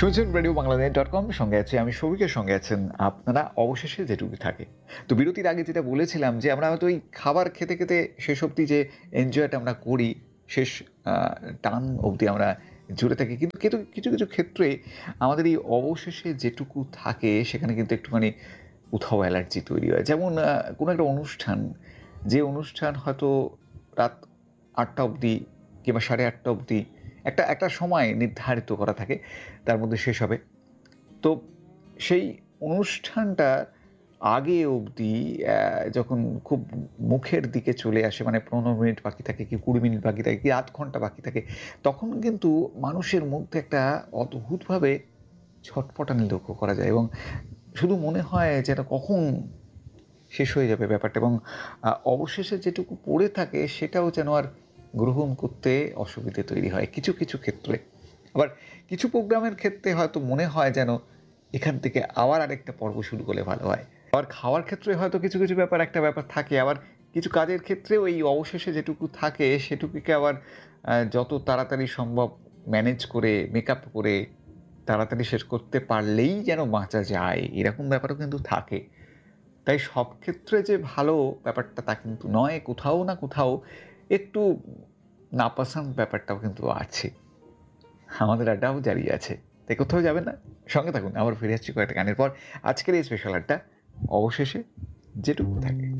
শুনছেন রেডিও বাংলাদেশ.com, সঙ্গে আছি আমি সৌভিকের, সঙ্গে আছেন আপনারা। অবশেষে যেটুকু থাকে। তো বিরতির আগে যেটা বলেছিলাম যে আমরা হয়তো ওই খাবার খেতে খেতে শেষ অবধি যে এনজয়টা আমরা করি, শেষ টান অবধি আমরা জুড়ে থাকি, কিন্তু কিছু কিছু ক্ষেত্রে আমাদের এই অবশেষে যেটুকু থাকে সেখানে কিন্তু একটুখানি উধাও অ্যালার্জি তৈরি হয়। যেমন কোনো একটা অনুষ্ঠান, যে অনুষ্ঠান হয়তো রাত ৮টা অবধি কিংবা ৮:৩০ অবধি একটা সময় নির্ধারিত করা থাকে, তার মধ্যে শেষ হবে। তো সেই অনুষ্ঠানটা আগে অবধি যখন খুব মুখের দিকে চলে আসে, মানে ১৫ মিনিট বাকি থাকে কি ২০ মিনিট বাকি থাকে কি আধ ঘন্টা বাকি থাকে, তখন কিন্তু মানুষের মধ্যে একটা অদ্ভুতভাবে ছটফটানি লক্ষ্য করা যায় এবং শুধু মনে হয় যেন কখন শেষ হয়ে যাবে ব্যাপারটা, এবং অবশেষে যেটুকু পড়ে থাকে সেটাও যেন আর গ্রহণ করতে অসুবিধে তৈরি হয় কিছু কিছু ক্ষেত্রে। আবার কিছু প্রোগ্রামের ক্ষেত্রে হয়তো মনে হয় যেন এখান থেকে আবার আরেকটা পর্ব শুরু করলে ভালো হয়। আবার খাওয়ার ক্ষেত্রে হয়তো কিছু কিছু একটা ব্যাপার থাকে, আবার কিছু কাজের ক্ষেত্রেও এই অবশেষে যেটুকু থাকে সেটুকুকে আবার যত তাড়াতাড়ি সম্ভব ম্যানেজ করে, মেকআপ করে তাড়াতাড়ি শেষ করতে পারলেই যেন বাঁচা যায়, এরকম ব্যাপারও কিন্তু থাকে। তাই সব ক্ষেত্রে যে ভালো ব্যাপারটা তা কিন্তু নয়, কোথাও না কোথাও একটু নাপাসন্দ ব্যাপারটাও কিন্তু আছে। আমাদের আড্ডাও জারি আছে, তাই কোথাও যাবেন না, সঙ্গে থাকুন। আবার ফিরে আসছি কয়েকটা গানের পর। আজকের এই স্পেশাল আড্ডা অবশেষে যেটুকু থাকে।